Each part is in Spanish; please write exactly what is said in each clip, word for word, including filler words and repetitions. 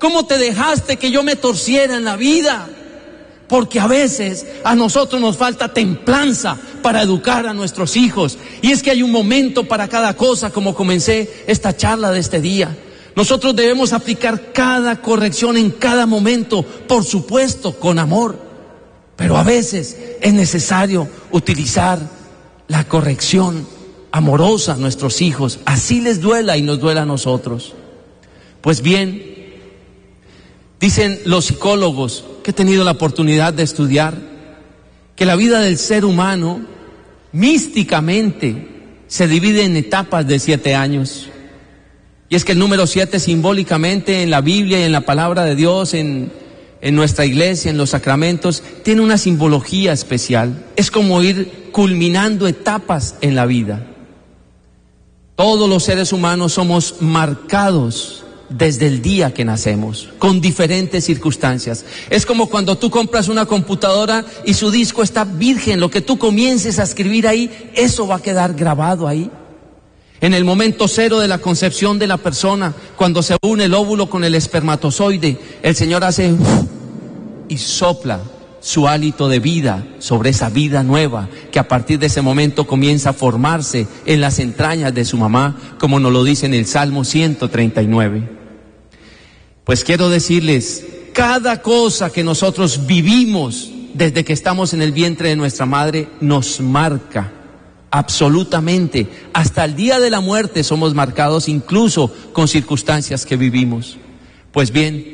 ¿Cómo te dejaste que yo me torciera en la vida? Porque a veces a nosotros nos falta templanza para educar a nuestros hijos. Y es que hay un momento para cada cosa, como comencé esta charla de este día. Nosotros debemos aplicar cada corrección en cada momento, por supuesto, con amor. Pero a veces es necesario utilizar la corrección amorosa a nuestros hijos, así les duela y nos duela a nosotros. Pues bien, dicen los psicólogos que he tenido la oportunidad de estudiar, que la vida del ser humano místicamente se divide en etapas de siete años. Y es que el número siete simbólicamente en la Biblia y en la palabra de Dios, en, en nuestra iglesia, en los sacramentos, tiene una simbología especial. Es como ir culminando etapas en la vida. Todos los seres humanos somos marcados desde el día que nacemos, con diferentes circunstancias. Es como cuando tú compras una computadora y su disco está virgen, lo que tú comiences a escribir ahí, eso va a quedar grabado ahí. En el momento cero de la concepción de la persona, cuando se une el óvulo con el espermatozoide, el Señor hace uf, y sopla su hálito de vida sobre esa vida nueva que a partir de ese momento comienza a formarse en las entrañas de su mamá, como nos lo dice en el Salmo ciento treinta y nueve. Pues quiero decirles, cada cosa que nosotros vivimos desde que estamos en el vientre de nuestra madre nos marca absolutamente. Hasta el día de la muerte somos marcados incluso con circunstancias que vivimos. Pues bien,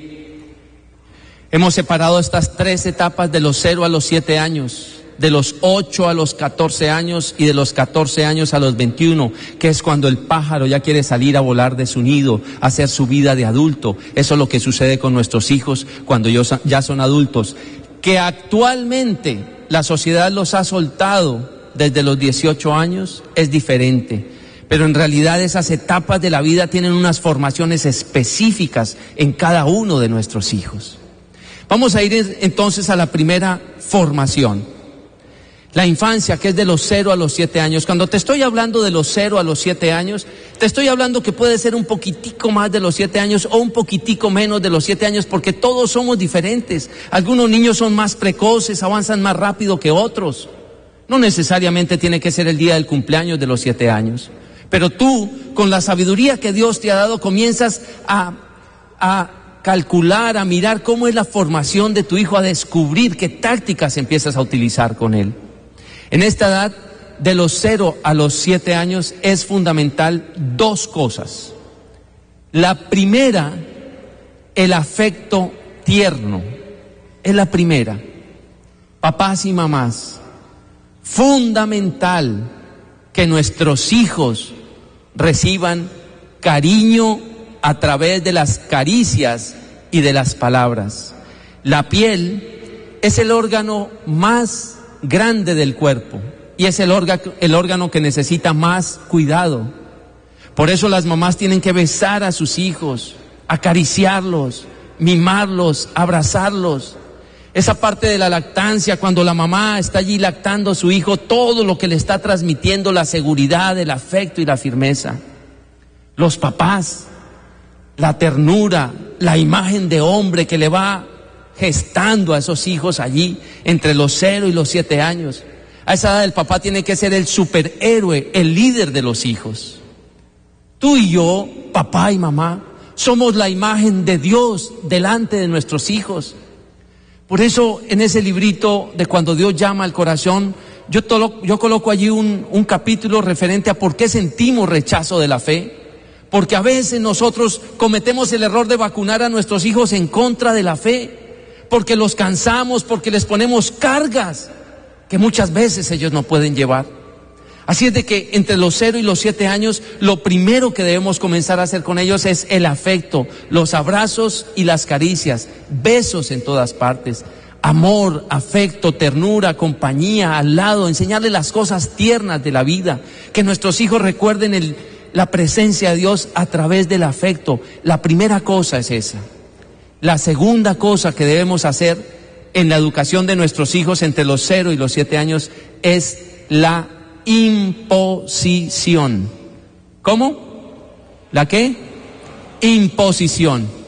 hemos separado estas tres etapas de los cero a los siete años, de los ocho a los catorce años y de los catorce años a los veintiuno, que es cuando el pájaro ya quiere salir a volar de su nido, a hacer su vida de adulto. Eso es lo que sucede con nuestros hijos cuando ellos ya son adultos, que actualmente la sociedad los ha soltado desde los dieciocho años, es diferente. Pero en realidad esas etapas de la vida tienen unas formaciones específicas en cada uno de nuestros hijos. Vamos a ir entonces a la primera formación. La infancia, que es de los cero a los siete años. Cuando te estoy hablando de los cero a los siete años, te estoy hablando que puede ser un poquitico más de los siete años o un poquitico menos de los siete años, porque todos somos diferentes. Algunos niños son más precoces, avanzan más rápido que otros. No necesariamente tiene que ser el día del cumpleaños de los siete años. Pero tú, con la sabiduría que Dios te ha dado, comienzas a, a calcular, a mirar cómo es la formación de tu hijo, a descubrir qué tácticas empiezas a utilizar con él. En esta edad, de los cero a los siete años, es fundamental dos cosas. La primera, el afecto tierno. Es la primera. Papás y mamás, fundamental que nuestros hijos reciban cariño a través de las caricias y de las palabras. La piel es el órgano más grande del cuerpo y es el órgano, el órgano que necesita más cuidado. Por eso las mamás tienen que besar a sus hijos, acariciarlos, mimarlos, abrazarlos. Esa parte de la lactancia, cuando la mamá está allí lactando a su hijo, todo lo que le está transmitiendo, la seguridad, el afecto y la firmeza. Los papás, la ternura, la imagen de hombre que le va gestando a esos hijos allí entre los cero y los siete años. A esa edad el papá tiene que ser el superhéroe, el líder de los hijos. Tú y yo, papá y mamá, somos la imagen de Dios delante de nuestros hijos. Por eso en ese librito de Cuando Dios llama al corazón, yo, tolo, yo coloco allí un, un capítulo referente a por qué sentimos rechazo de la fe. Porque a veces nosotros cometemos el error de vacunar a nuestros hijos en contra de la fe. Porque los cansamos, porque les ponemos cargas que muchas veces ellos no pueden llevar. Así es de que entre los cero y los siete años, lo primero que debemos comenzar a hacer con ellos es el afecto, los abrazos y las caricias, besos en todas partes, amor, afecto, ternura, compañía, al lado, enseñarles las cosas tiernas de la vida, que nuestros hijos recuerden el, la presencia de Dios a través del afecto. La primera cosa es esa. La segunda cosa que debemos hacer en la educación de nuestros hijos entre los cero y los siete años es la imposición. ¿Cómo? ¿La qué? Imposición.